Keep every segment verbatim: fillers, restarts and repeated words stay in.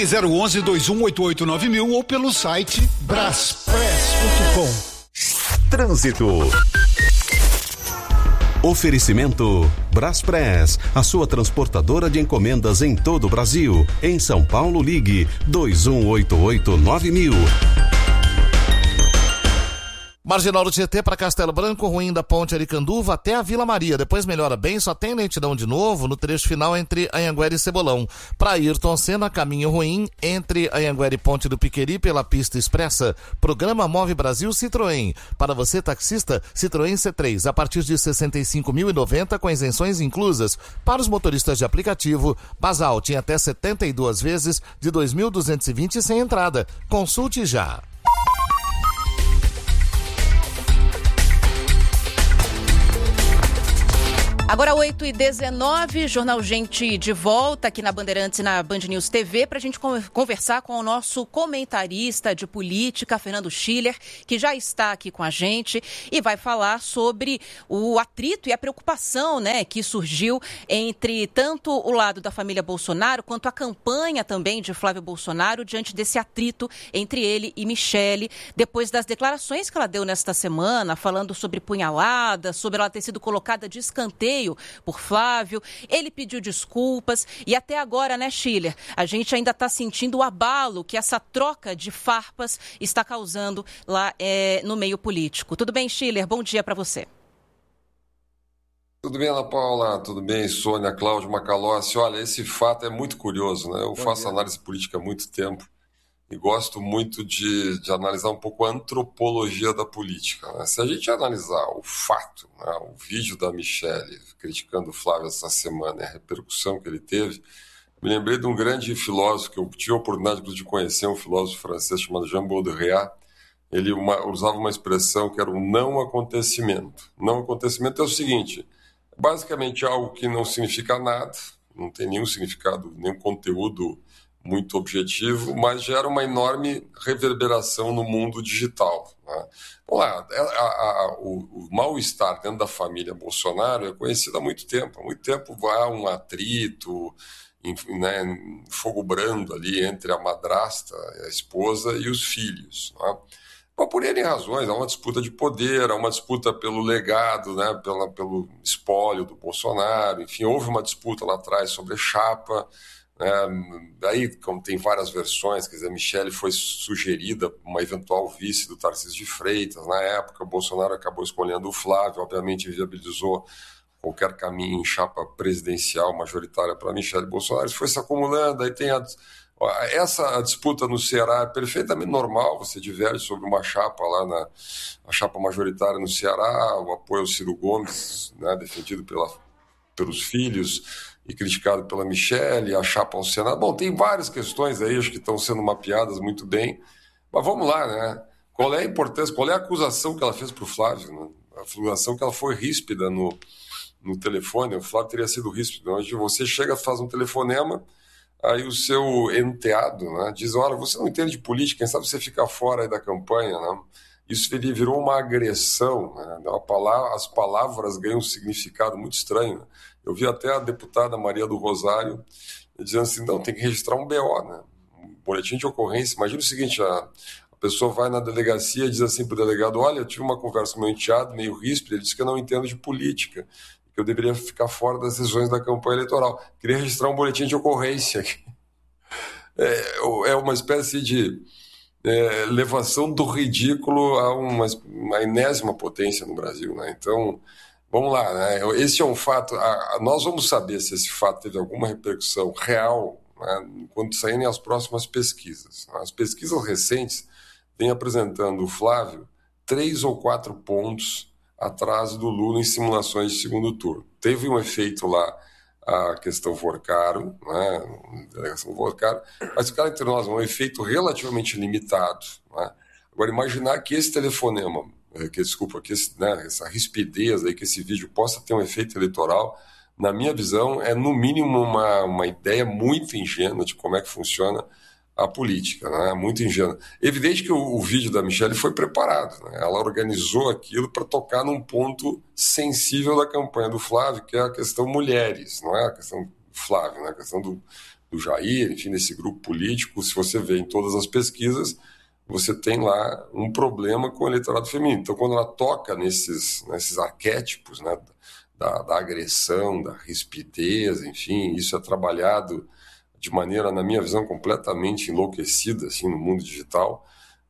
Ligue zero onze, dois um oito oito nove mil ou pelo site braspress ponto com. Trânsito. Oferecimento Braspress, a sua transportadora de encomendas em todo o Brasil. Em São Paulo, ligue dois um oito oito nove mil. Marginal do Tietê para Castelo Branco, ruim da Ponte Aricanduva até a Vila Maria. Depois melhora bem, só tem lentidão de novo no trecho final entre Anhanguera e Cebolão. Para Ayrton Senna, caminho ruim entre Anhanguera e Ponte do Piqueri pela pista expressa. Programa Move Brasil Citroën. Para você, taxista, Citroën C três, a partir de sessenta e cinco mil e noventa com isenções inclusas. Para os motoristas de aplicativo, Basal tinha até setenta e duas vezes de dois mil duzentos e vinte sem entrada. Consulte já. Agora oito e dezenove, Jornal Gente de volta aqui na Bandeirantes e na Band News T V para a gente conversar com o nosso comentarista de política, Fernando Schiller, que já está aqui com a gente e vai falar sobre o atrito e a preocupação, né, que surgiu entre tanto o lado da família Bolsonaro quanto a campanha também de Flávio Bolsonaro diante desse atrito entre ele e Michele, depois das declarações que ela deu nesta semana, falando sobre punhalada, sobre ela ter sido colocada de escanteio por Flávio. Ele pediu desculpas e até agora, né, Schiller, a gente ainda está sentindo o abalo que essa troca de farpas está causando lá é, no meio político. Tudo bem, Schiller? Bom dia para você. Tudo bem, Ana Paula? Tudo bem, Sônia, Cláudio, Macalossi? Olha, esse fato é muito curioso, né? Eu faço análise política há muito tempo e gosto muito de, de analisar um pouco a antropologia da política, né? Se a gente analisar o fato, né, o vídeo da Michele criticando o Flávio essa semana e a repercussão que ele teve, me lembrei de um grande filósofo que eu tive a oportunidade de conhecer, um filósofo francês chamado Jean Baudrillard. Ele uma, usava uma expressão que era o não acontecimento. Não acontecimento é o seguinte, basicamente algo que não significa nada, não tem nenhum significado, nenhum conteúdo muito objetivo, mas gera uma enorme reverberação no mundo digital, né? Vamos lá, a, a, a, o, o mal-estar dentro da família Bolsonaro é conhecido há muito tempo. Há muito tempo há um atrito, enfim, né, fogo brando ali entre a madrasta, a esposa e os filhos, né? Mas por N razões, há uma disputa de poder, há uma disputa pelo legado, né, pela, pelo espólio do Bolsonaro, enfim, houve uma disputa lá atrás sobre chapa. É, daí, como tem várias versões, quer dizer, a Michele foi sugerida uma eventual vice do Tarcísio de Freitas. Na época, o Bolsonaro acabou escolhendo o Flávio, obviamente viabilizou qualquer caminho em chapa presidencial majoritária para Michele Bolsonaro. Isso foi se acumulando, aí tem a, essa a disputa no Ceará é perfeitamente normal, você diverge sobre uma chapa lá, na a chapa majoritária no Ceará, o apoio ao Ciro Gomes, né, defendido pela, pelos filhos e criticado pela Michele, a chapa ao Senado. Bom, tem várias questões aí, acho que estão sendo mapeadas muito bem, mas vamos lá, né? Qual é a importância, qual é a acusação que ela fez para o Flávio, né? A acusação que ela foi ríspida no, no telefone, o Flávio teria sido ríspido. Onde você chega, faz um telefonema, aí o seu enteado, né, diz, olha, você não entende de política, quem sabe você fica fora aí da campanha, né? Isso virou uma agressão, né? As palavras ganham um significado muito estranho, né? Eu vi até a deputada Maria do Rosário dizendo assim, não, tem que registrar um B O, né? Um boletim de ocorrência. Imagina o seguinte, a, a pessoa vai na delegacia e diz assim para o delegado, olha, eu tive uma conversa com meu enteado, meio ríspido, ele disse que eu não entendo de política, que eu deveria ficar fora das decisões da campanha eleitoral. Queria registrar um boletim de ocorrência. É, é uma espécie de é, elevação do ridículo a uma, uma enésima potência no Brasil, né? Então, vamos lá, né? Esse é um fato, a, a, nós vamos saber se esse fato teve alguma repercussão real, né, quando saírem as próximas pesquisas. As pesquisas recentes vêm apresentando o Flávio três ou quatro pontos atrás do Lula em simulações de segundo turno. Teve um efeito lá, a questão Forcaro, né, delegação Forcaro, mas o cara entre nós é um efeito relativamente limitado, né? Agora, imaginar que esse telefonema, que, desculpa, que esse, né, essa rispidez aí, que esse vídeo possa ter um efeito eleitoral, na minha visão, é no mínimo uma, uma ideia muito ingênua de como é que funciona a política, né? Muito ingênua. Evidente que o, o vídeo da Michele foi preparado, né? Ela organizou aquilo para tocar num ponto sensível da campanha do Flávio, que é a questão mulheres, não é a questão do Flávio, né? A questão do, do Jair, enfim, desse grupo político, se você vê em todas as pesquisas, você tem lá um problema com o eleitorado feminino. Então, quando ela toca nesses, nesses arquétipos, né, da, da agressão, da rispidez, enfim, isso é trabalhado de maneira, na minha visão, completamente enlouquecida assim, no mundo digital.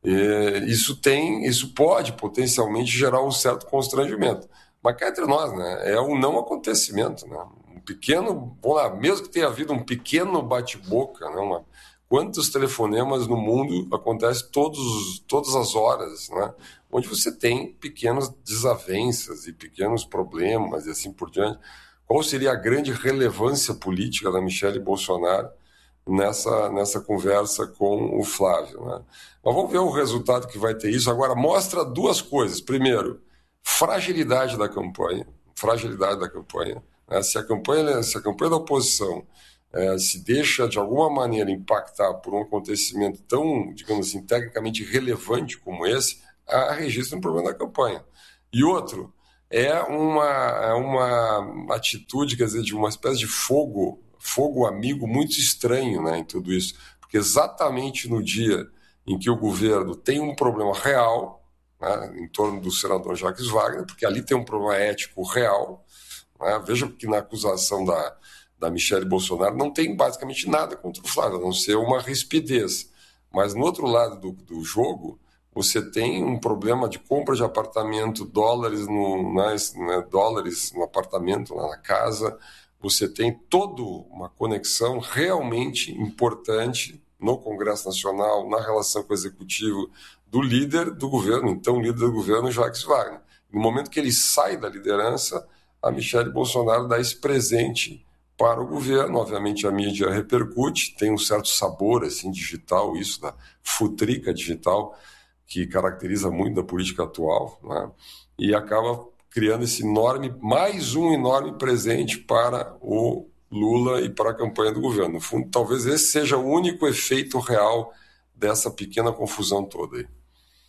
E isso tem, isso pode potencialmente gerar um certo constrangimento. Mas cá entre nós, né, é um não acontecimento, né? Um pequeno, vamos lá, mesmo que tenha havido um pequeno bate-boca, né, uma, quantos telefonemas no mundo acontecem todos, todas as horas, né, onde você tem pequenas desavenças e pequenos problemas e assim por diante. Qual seria a grande relevância política da Michelle Bolsonaro nessa, nessa conversa com o Flávio, né? Mas vamos ver o resultado que vai ter isso. Agora, mostra duas coisas. Primeiro, fragilidade da campanha, fragilidade da campanha. Né? Se a campanha, se a campanha da oposição é, se deixa, de alguma maneira, impactar por um acontecimento tão, digamos assim, tecnicamente relevante como esse, a registra um problema da campanha. E outro, é uma, uma atitude, quer dizer, de uma espécie de fogo, fogo amigo muito estranho, né, em tudo isso. Porque exatamente no dia em que o governo tem um problema real, né, em torno do senador Jacques Wagner, porque ali tem um problema ético real, né, veja que na acusação da, da Michelle Bolsonaro não tem basicamente nada contra o Flávio, a não ser uma rispidez. Mas no outro lado do, do jogo, você tem um problema de compra de apartamento, dólares no, nas, né, dólares no apartamento, lá na casa. Você tem toda uma conexão realmente importante no Congresso Nacional, na relação com o Executivo, do líder do governo, então líder do governo, Jacques Wagner. No momento que ele sai da liderança, a Michelle Bolsonaro dá esse presente para o governo. Obviamente a mídia repercute, tem um certo sabor assim, digital, isso da futrica digital, que caracteriza muito da política atual, né? E acaba criando esse enorme, mais um enorme presente para o Lula e para a campanha do governo. No fundo, talvez esse seja o único efeito real dessa pequena confusão toda aí.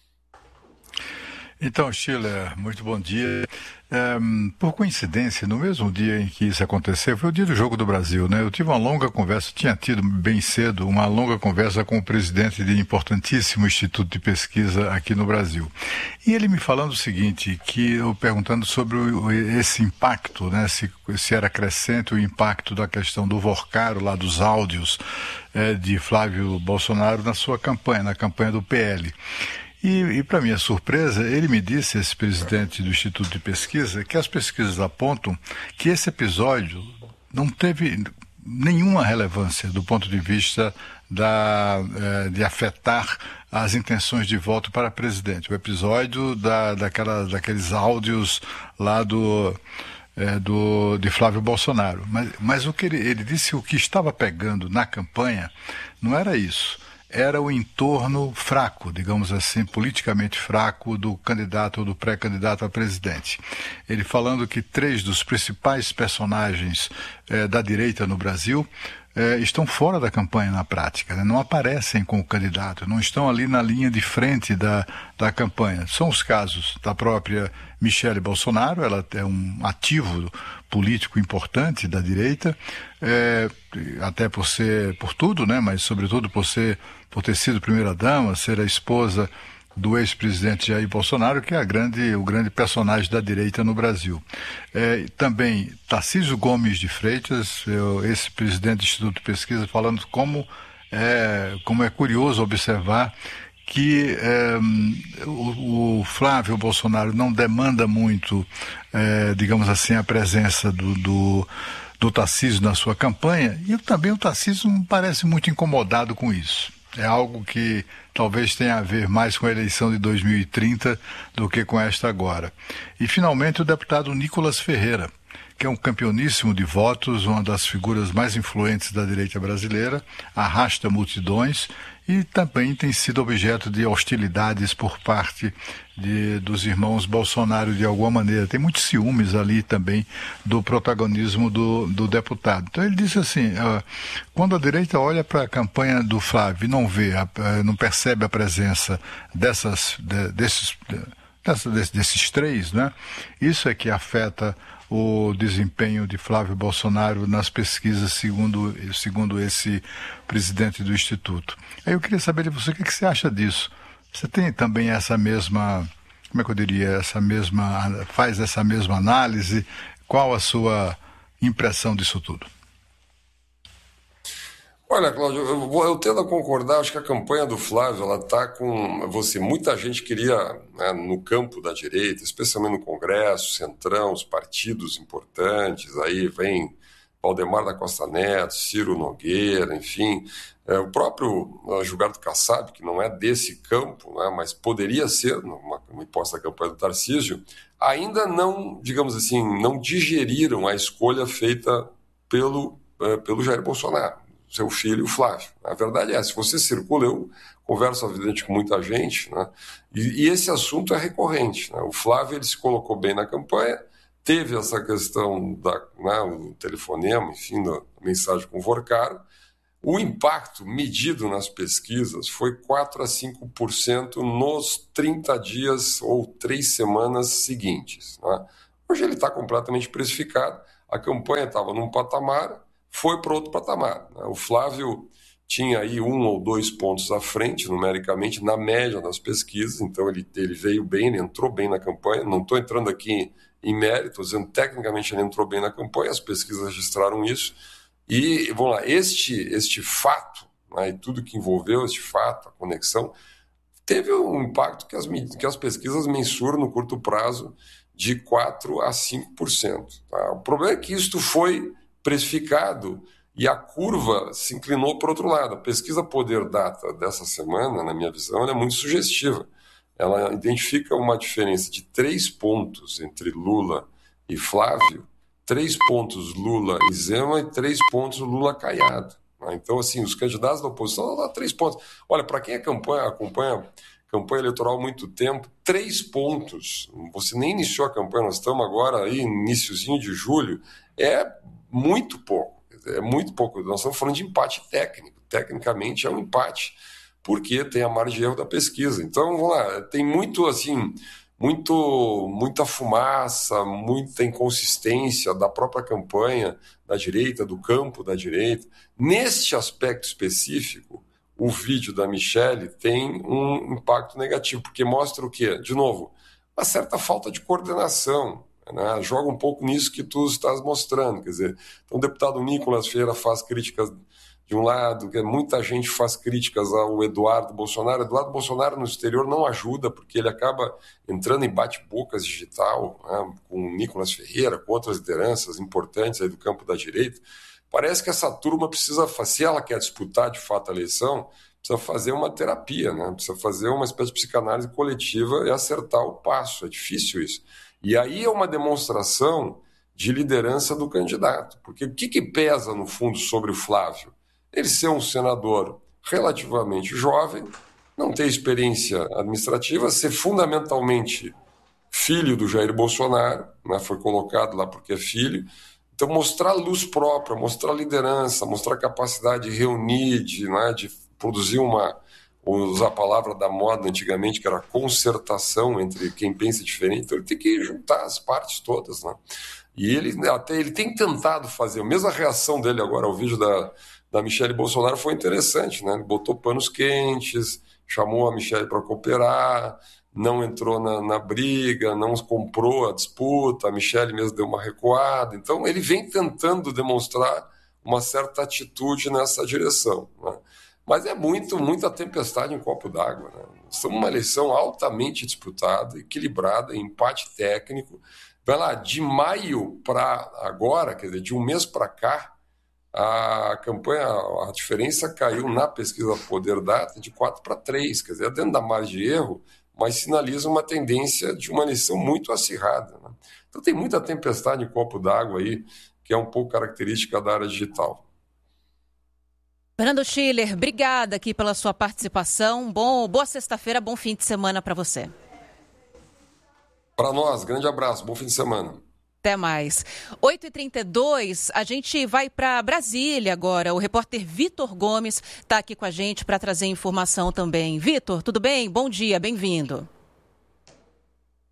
Então, Schiller, muito bom dia. Um, por coincidência, no mesmo dia em que isso aconteceu, foi o dia do Jogo do Brasil, né? Eu tive uma longa conversa, tinha tido bem cedo uma longa conversa com o presidente de importantíssimo instituto de pesquisa aqui no Brasil. E ele me falando o seguinte, que eu perguntando sobre o, esse impacto, né? Se, se era crescente o impacto da questão do Vorcaro, lá dos áudios é, de Flávio Bolsonaro na sua campanha, na campanha do P L. E, e para minha surpresa, ele me disse, esse presidente do Instituto de Pesquisa, que as pesquisas apontam que esse episódio não teve nenhuma relevância do ponto de vista da, eh, de afetar as intenções de voto para presidente. O episódio da, daquela, daqueles áudios lá do... É, do, de Flávio Bolsonaro. Mas, mas o que ele, ele disse, o que estava pegando na campanha não era isso. Era o entorno fraco, digamos assim, politicamente fraco do candidato ou do pré-candidato a presidente. Ele falando que três dos principais personagens eh, da direita no Brasil eh, estão fora da campanha na prática, né? Não aparecem com o candidato, não estão ali na linha de frente da, da campanha. São os casos da própria Michelle Bolsonaro, ela é um ativo político importante da direita, é, até por ser, por tudo, né, mas sobretudo por ser, por ter sido primeira-dama, ser a esposa do ex-presidente Jair Bolsonaro, que é a grande, o grande personagem da direita no Brasil. É, também Tarcísio Gomes de Freitas, eu, esse presidente do Instituto de Pesquisa, falando como é, como é curioso observar que é, o, o Flávio Bolsonaro não demanda muito, é, digamos assim, a presença do, do, do Tarcísio na sua campanha, e também o Tarcísio não parece muito incomodado com isso. É algo que talvez tenha a ver mais com a eleição de dois mil e trinta do que com esta agora. E, finalmente, o deputado Nicolas Ferreira, que é um campeoníssimo de votos, uma das figuras mais influentes da direita brasileira, arrasta multidões e também tem sido objeto de hostilidades por parte de, dos irmãos Bolsonaro de alguma maneira. Tem muitos ciúmes ali também do protagonismo do, do deputado. Então ele disse assim, uh, quando a direita olha para a campanha do Flávio e não vê, uh, não percebe a presença dessas, de, desses... De, dessa, desses três, né? Isso é que afeta o desempenho de Flávio Bolsonaro nas pesquisas, segundo, segundo esse presidente do Instituto. Aí eu queria saber de você, o que, que você acha disso? Você tem também essa mesma, como é que eu diria, essa mesma, faz essa mesma análise? Qual a sua impressão disso tudo? Olha, Cláudio, eu, vou, eu tendo a concordar, acho que a campanha do Flávio, ela está com, você, muita gente queria, né, no campo da direita, especialmente no Congresso, Centrão, os partidos importantes, aí vem Valdemar da Costa Neto, Ciro Nogueira, enfim, é, o próprio Gilberto Kassab, que não é desse campo, né, mas poderia ser, uma, uma hipótese da campanha do Tarcísio, ainda não, digamos assim, não digeriram a escolha feita pelo, é, pelo Jair Bolsonaro, seu filho, o Flávio. A verdade é, se você circula, eu converso, evidente, com muita gente, né? e, e esse assunto é recorrente. Né? O Flávio, ele se colocou bem na campanha, teve essa questão da, né, o telefonema, enfim, da mensagem com o Vorcaro. O impacto medido nas pesquisas foi quatro a cinco por cento nos trinta dias ou três semanas seguintes. Né? Hoje ele está completamente precificado, a campanha estava num patamar, foi para outro patamar. Né? O Flávio tinha aí um ou dois pontos à frente, numericamente, na média das pesquisas, então ele, ele veio bem, ele entrou bem na campanha, não estou entrando aqui em, em mérito, estou dizendo tecnicamente ele entrou bem na campanha, as pesquisas registraram isso, e, vamos lá, este, este fato, né, e tudo que envolveu este fato, a conexão, teve um impacto que as, que as pesquisas mensuram no curto prazo de quatro a cinco por cento. Tá? O problema é que isto foi precificado e a curva se inclinou para o outro lado. A pesquisa Poder Data dessa semana, na minha visão, ela é muito sugestiva. Ela identifica uma diferença de três pontos entre Lula e Flávio, três pontos Lula e Zema e três pontos Lula Caiado. Então, assim, os candidatos da oposição dão três pontos. Olha, para quem acompanha, acompanha campanha eleitoral há muito tempo, três pontos. Você nem iniciou a campanha, nós estamos agora aí, iniciozinho de julho, é muito pouco, é muito pouco. Nós estamos falando de empate técnico. Tecnicamente é um empate, porque tem a margem de erro da pesquisa. Então, vamos lá, tem muito, assim, muito, muita fumaça, muita inconsistência da própria campanha da direita, do campo da direita. Neste aspecto específico, o vídeo da Michelle tem um impacto negativo, porque mostra o quê? De novo, uma certa falta de coordenação. Né? Joga um pouco nisso que tu estás mostrando. Quer dizer, então o deputado Nicolas Ferreira faz críticas de um lado, que muita gente faz críticas ao Eduardo Bolsonaro. Eduardo Bolsonaro no exterior não ajuda, porque ele acaba entrando em bate-bocas digital, né? Com o Nicolas Ferreira, com outras lideranças importantes aí do campo da direita. Parece que essa turma precisa, se ela quer disputar de fato a eleição, precisa fazer uma terapia, né? Precisa fazer uma espécie de psicanálise coletiva e acertar o passo. É difícil isso. E aí é uma demonstração de liderança do candidato. Porque o que, que pesa, no fundo, sobre o Flávio? Ele ser um senador relativamente jovem, não ter experiência administrativa, ser fundamentalmente filho do Jair Bolsonaro, né? Foi colocado lá porque é filho. Então, mostrar luz própria, mostrar liderança, mostrar capacidade de reunir, de, né, de produzir uma, usar a palavra da moda antigamente, que era concertação entre quem pensa diferente. Então, ele tem que juntar as partes todas. Né? E ele até ele tem tentado fazer, a mesma reação dele agora ao vídeo da, da Michelle Bolsonaro foi interessante. Né? Ele botou panos quentes, chamou a Michelle para cooperar, não entrou na, na briga, não comprou a disputa, a Michelle mesmo deu uma recuada. Então, ele vem tentando demonstrar uma certa atitude nessa direção. Né? Mas é muito, muita tempestade em copo d'água. Né? Estamos numa eleição altamente disputada, equilibrada, empate técnico. Vai lá, de maio para agora, quer dizer, de um mês para cá, a campanha, a diferença caiu na pesquisa Poder Data de quatro para três, quer dizer, dentro da margem de erro, mas sinaliza uma tendência de uma eleição muito acirrada. Né? Então tem muita tempestade em copo d'água aí, que é um pouco característica da área digital. Fernando Schiller, obrigada aqui pela sua participação. Bom, boa sexta-feira, bom fim de semana para você. Para nós, grande abraço, bom fim de semana. Até mais. oito e trinta e dois, a gente vai para Brasília agora. O repórter Vitor Gomes está aqui com a gente para trazer informação também. Vitor, tudo bem? Bom dia, bem-vindo.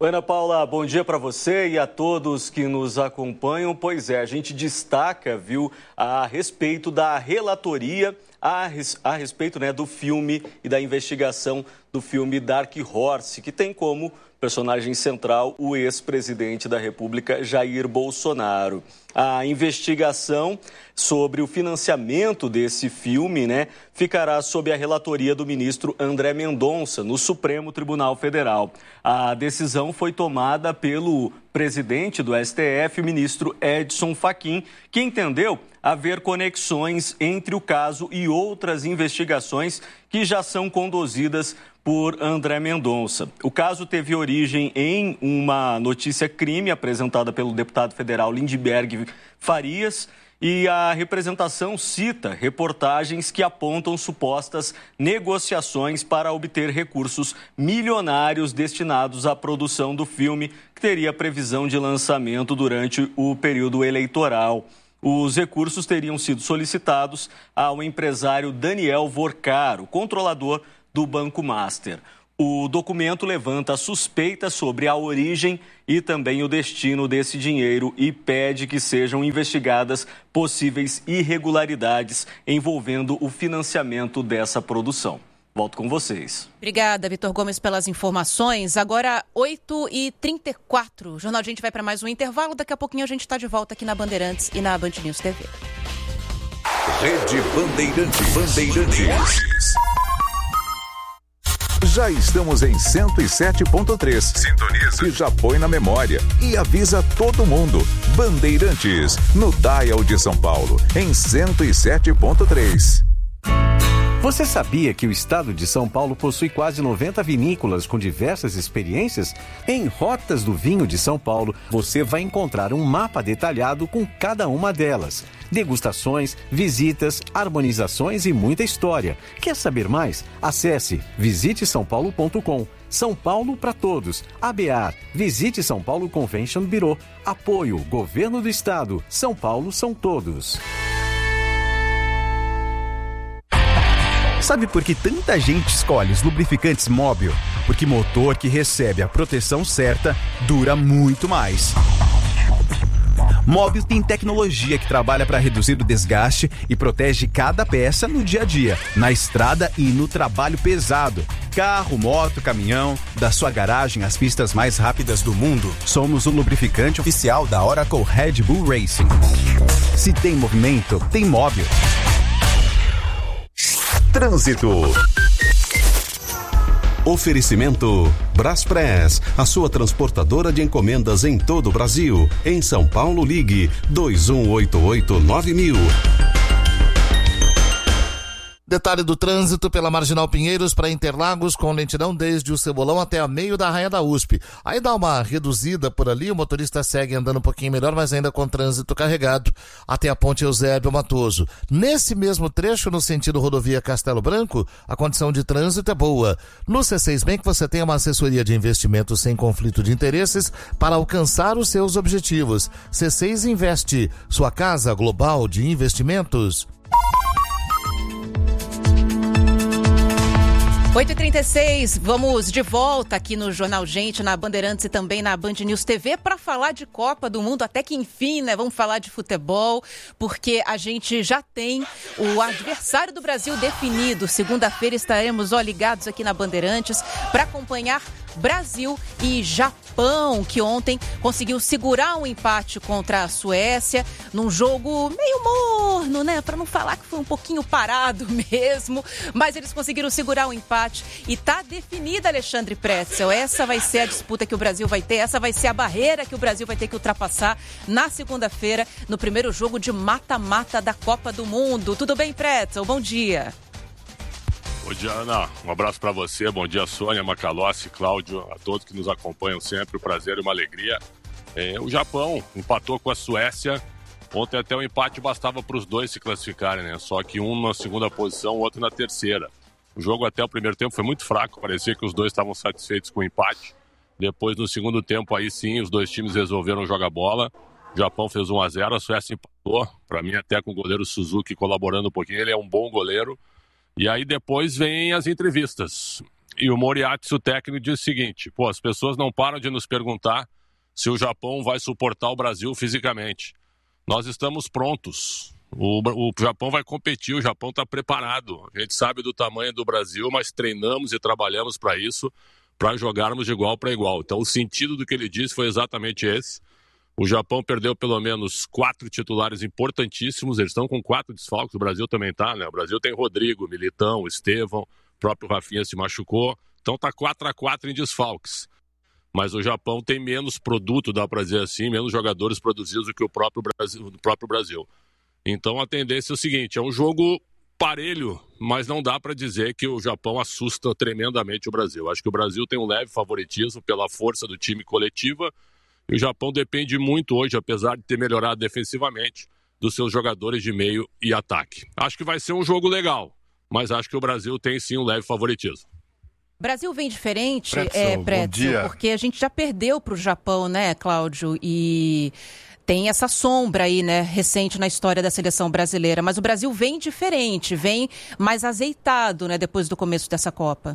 Oi, Ana Paula, bom dia para você e a todos que nos acompanham. Pois é, a gente destaca, viu, a respeito da relatoria, a, res, a respeito né, do filme e da investigação do filme Dark Horse, que tem como personagem central o ex-presidente da República, Jair Bolsonaro. A investigação sobre o financiamento desse filme, né, ficará sob a relatoria do ministro André Mendonça, no Supremo Tribunal Federal. A decisão foi tomada pelo presidente do S T F, o ministro Edson Fachin, que entendeu haver conexões entre o caso e outras investigações que já são conduzidas por André Mendonça. O caso teve origem em uma notícia-crime apresentada pelo deputado federal Lindbergh Farias, e a representação cita reportagens que apontam supostas negociações para obter recursos milionários destinados à produção do filme, que teria previsão de lançamento durante o período eleitoral. Os recursos teriam sido solicitados ao empresário Daniel Vorcaro, controlador do Banco Master. O documento levanta suspeitas sobre a origem e também o destino desse dinheiro e pede que sejam investigadas possíveis irregularidades envolvendo o financiamento dessa produção. Volto com vocês. Obrigada, Vitor Gomes, pelas informações. Agora, oito e trinta e quatro. O Jornal Gente vai para mais um intervalo. Daqui a pouquinho a gente está de volta aqui na Bandeirantes e na Band News T V. Rede Bandeirantes. Bandeirantes. Já estamos em cento e sete ponto três. Sintoniza. E já põe na memória. E avisa todo mundo. Bandeirantes, no Dial de São Paulo, em cento e sete ponto três. Você sabia que o estado de São Paulo possui quase noventa vinícolas com diversas experiências? Em Rotas do Vinho de São Paulo, você vai encontrar um mapa detalhado com cada uma delas. Degustações, visitas, harmonizações e muita história. Quer saber mais? Acesse visite são paulo ponto com. São Paulo para todos. A B A R. Visite São Paulo Convention Bureau. Apoio Governo do Estado. São Paulo são todos. Sabe por que tanta gente escolhe os lubrificantes Móbil? Porque motor que recebe a proteção certa dura muito mais. Móbil tem tecnologia que trabalha para reduzir o desgaste e protege cada peça no dia a dia, na estrada e no trabalho pesado. Carro, moto, caminhão, da sua garagem às pistas mais rápidas do mundo. Somos o lubrificante oficial da Oracle Red Bull Racing. Se tem movimento, tem Móbil. Trânsito. Oferecimento Braspress, a sua transportadora de encomendas em todo o Brasil. Em São Paulo, ligue dois um oito oito nove mil. Detalhe do trânsito pela Marginal Pinheiros para Interlagos, com lentidão desde o Cebolão até a meio da Raia da U S P. Aí dá uma reduzida por ali, o motorista segue andando um pouquinho melhor, mas ainda com trânsito carregado até a Ponte Eusébio Matoso. Nesse mesmo trecho, no sentido rodovia Castelo Branco, a condição de trânsito é boa. No C seis Bank você tem uma assessoria de investimentos sem conflito de interesses para alcançar os seus objetivos. C seis Investe, sua casa global de investimentos. oito e trinta e seis, vamos de volta aqui no Jornal Gente, na Bandeirantes e também na Band News T V para falar de Copa do Mundo, até que enfim, né? Vamos falar de futebol, porque a gente já tem o adversário do Brasil definido. Segunda-feira estaremos, ó, ligados aqui na Bandeirantes para acompanhar Brasil e Japão, que ontem conseguiu segurar um empate contra a Suécia, num jogo meio morno, né? Para não falar que foi um pouquinho parado mesmo, mas eles conseguiram segurar um empate e tá definida, Alexandre Pretzel. Essa vai ser a disputa que o Brasil vai ter, essa vai ser a barreira que o Brasil vai ter que ultrapassar na segunda-feira, no primeiro jogo de mata-mata da Copa do Mundo. Tudo bem, Pretzel? Bom dia. Bom dia, Ana. Um abraço para você. Bom dia, Sônia, Macalossi, Cláudio, a todos que nos acompanham sempre. Um prazer e uma alegria. É, o Japão empatou com a Suécia. Ontem até o empate bastava para os dois se classificarem, né? Só que um na segunda posição, o outro na terceira. O jogo até o primeiro tempo foi muito fraco. Parecia que os dois estavam satisfeitos com o empate. Depois, no segundo tempo, aí sim, os dois times resolveram jogar bola. O Japão fez um a zero, a Suécia empatou. Para mim, até com o goleiro Suzuki colaborando um pouquinho. Ele é um bom goleiro. E aí depois vem as entrevistas. e o Moriarty, o técnico, diz o seguinte: pô, as pessoas não param de nos perguntar se o Japão vai suportar o Brasil fisicamente. Nós estamos prontos. O, o Japão vai competir, o Japão está preparado. A gente sabe do tamanho do Brasil, mas treinamos e trabalhamos para isso, para jogarmos de igual para igual. Então o sentido do que ele disse foi exatamente esse. O Japão perdeu pelo menos quatro titulares importantíssimos, eles estão com quatro desfalques, o Brasil também está, né? O Brasil tem Rodrigo, Militão, Estevão, o próprio Rafinha se machucou, então está quatro a quatro em desfalques. Mas o Japão tem menos produto, dá para dizer assim, menos jogadores produzidos do que o próprio Brasil. O próprio Brasil. Então a tendência é o seguinte, é um jogo parelho, mas não dá para dizer que o Japão assusta tremendamente o Brasil. Acho que o Brasil tem um leve favoritismo pela força do time coletiva, e o Japão depende muito hoje, apesar de ter melhorado defensivamente, dos seus jogadores de meio e ataque. Acho que vai ser um jogo legal, mas acho que o Brasil tem sim um leve favoritismo. O Brasil vem diferente, Pretzel, é, bom Pretzel, dia. porque a gente já perdeu para o Japão, né, Cláudio? E tem essa sombra aí, né, recente na história da seleção brasileira. Mas o Brasil vem diferente, vem mais azeitado, né, depois do começo dessa Copa.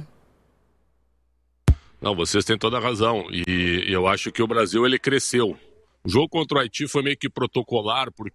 Não, vocês têm toda a razão. E eu acho que o Brasil, ele cresceu. O jogo contra o Haiti foi meio que protocolar, porque